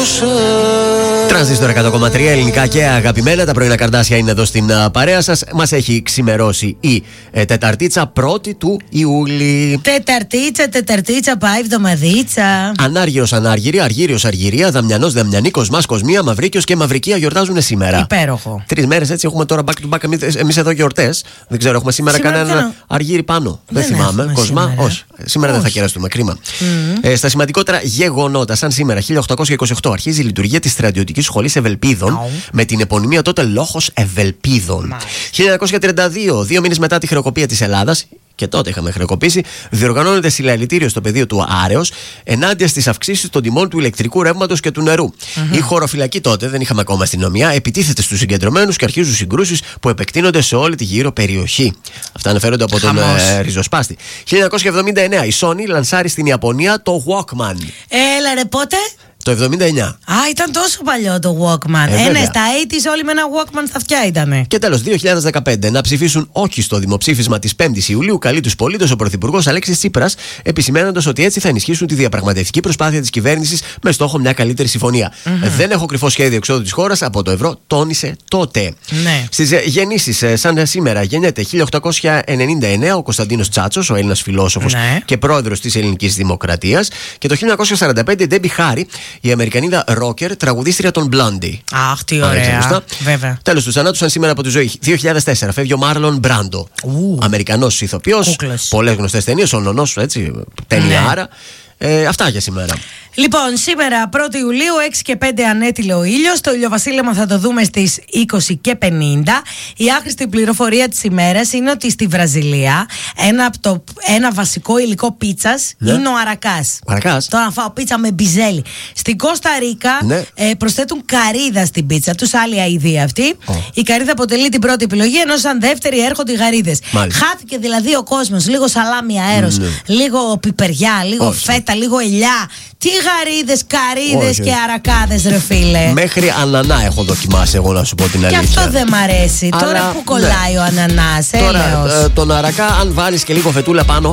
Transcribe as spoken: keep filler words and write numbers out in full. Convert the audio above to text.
Τρανζίστορ εκατό κόμμα τρία, ελληνικά και αγαπημένα. Τα πρωινά καρδάσια είναι εδώ στην uh, παρέα σας. Μας έχει ξημερώσει η ε, Τεταρτίτσα πρώτη του Ιούλη. Τεταρτίτσα, Τεταρτίτσα, πάει εβδομαδίτσα. Ανάργυρος, Ανάργυρη, Αργύριος, Αργυρία, Δαμιανός, Δαμιανή, Κοσμάς, Κοσμία, Μαυρίκιος και Μαυρικία γιορτάζουν σήμερα. Υπέροχο. Τρεις μέρες έτσι έχουμε τώρα back to back εμείς εδώ γιορτές. Δεν ξέρω, έχουμε σήμερα, σήμερα κανένα δεν... Αργύρι πάνω. Δεν, δεν θυμάμαι. Κοσμά, σήμερα. όχι. Σήμερα όχι. Δεν θα κεραστούμε. Κρίμα. Mm-hmm. Ε, στα σημαντικότερα γεγονότα, σαν σήμερα, χίλια οκτακόσια είκοσι οκτώ, αρχίζει η λειτουργία της Στρατιωτικής Σχολής Ευελπίδων oh. με την επωνυμία τότε Λόχος Ευελπίδων. Oh. χίλια εννιακόσια τριάντα δύο, δύο μήνες μετά τη χρεοκοπία της Ελλάδας, και τότε είχαμε χρεοκοπήσει, διοργανώνεται συλλαλητήριο στο πεδίο του Άρεως ενάντια στις αυξήσεις των τιμών του ηλεκτρικού ρεύματος και του νερού. Mm-hmm. Η χωροφυλακή τότε, δεν είχαμε ακόμα αστυνομία, επιτίθεται στους συγκεντρωμένους και αρχίζουν συγκρούσεις που επεκτείνονται σε όλη τη γύρω περιοχή. Αυτά αναφέρονται από τον ε, ριζοσπάστη. χίλια εννιακόσια εβδομήντα εννέα, η Sony λανσάρει στην Ιαπωνία το Walkman. Έλα ρε, πότε? Το εβδομήντα εννέα. Α, ήταν τόσο παλιό το Walkman. Ε, ε ναι, στα ογδόντα όλοι με ένα Walkman στα αυτιά ήτανε. Και τέλος, δύο χιλιάδες δεκαπέντε, να ψηφίσουν όχι στο δημοψήφισμα της πέμπτης Ιουλίου, καλεί τους πολίτες ο Πρωθυπουργός Αλέξης Τσίπρας, επισημαίνοντας ότι έτσι θα ενισχύσουν τη διαπραγματευτική προσπάθεια της κυβέρνησης με στόχο μια καλύτερη συμφωνία. Mm-hmm. Δεν έχω κρυφό σχέδιο εξόδου της χώρας από το ευρώ, τόνισε τότε. Ναι. Στις γεννήσεις, σαν σήμερα, γεννιέται χίλια οκτακόσια ενενήντα εννέα ο Κωνσταντίνος Τσάτσος, ο Έλληνας φιλόσοφος ναι. και πρόεδρος της Ελληνικής Δημοκρατίας, και το χίλια εννιακόσια σαράντα πέντε η Ντέμπι Χάρι, η Αμερικανίδα ρόκερ, τραγουδίστρια των Blondie. Αχ, τι ωραία. Βέβαια. Τέλος του θανάτου, σαν σήμερα από τη ζωή. δύο χιλιάδες τέσσερα φεύγει ο Μάρλον Μπράντο. Αμερικανός ηθοποιός. Πολλές γνωστές ταινίες, ο νονός, έτσι. Ταινιάρα. Ναι. Ε, αυτά για σήμερα. Λοιπόν, σήμερα πρώτη Ιουλίου, έξι και πέντε ανέτειλε ο ήλιος. Το ηλιοβασίλεμα θα το δούμε στις είκοσι και πενήντα. Η άχρηστη πληροφορία της ημέρας είναι ότι στη Βραζιλία ένα, από το, ένα βασικό υλικό πίτσας ναι. είναι ο αρακάς. Αρακάς. Τώρα να φάω πίτσα με μπιζέλι. Στην Κώστα Ρίκα ναι. ε, προσθέτουν καρύδα στην πίτσα τους, άλλη αηδία αυτή. Oh. Η καρύδα αποτελεί την πρώτη επιλογή, ενώ σαν δεύτερη έρχονται οι γαρίδες. Χάθηκε δηλαδή ο κόσμος. Λίγο σαλάμι αέρος, mm. λίγο πιπεριά, λίγο oh. φέτα, λίγο ελιά. Τι γαρίδες, καρύδες και αρακάδες, ρε φίλε. Μέχρι ανανά έχω δοκιμάσει, εγώ να σου πω την αλήθεια. Και αυτό δεν μ' αρέσει. Αλλά, τώρα που κολλάει ναι. ο ανανάς, τώρα, ε, τον αρακά, αν βάλεις και λίγο φετούλα πάνω,